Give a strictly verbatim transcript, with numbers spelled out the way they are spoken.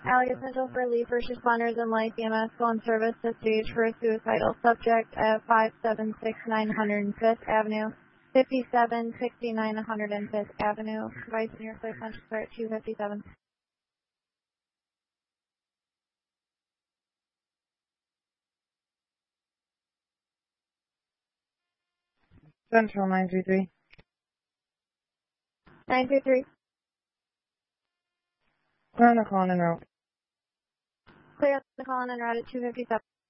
Allegan Central for Lee First Responders and Light E M S go on service to stage for a suicidal subject at five seven six nine one oh fifth Avenue, fifty-seven sixty-nine one oh fifth Avenue. Device in your clear punch start two fifty-seven. Central nine three three. nine three three. Clear on the call en route. Clear the call en route at two fifty-seven.